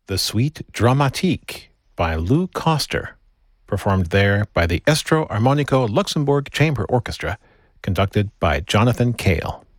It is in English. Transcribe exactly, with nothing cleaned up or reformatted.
the Suite Dramatique by Lou Koster, performed there by the Estro Armonico Luxembourg Chamber Orchestra, conducted by Jonathan Cale.